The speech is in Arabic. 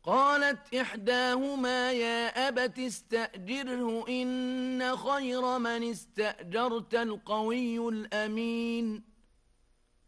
قالت إحداهما يا أبت استأجره إن خير من استأجرت القوي الأمين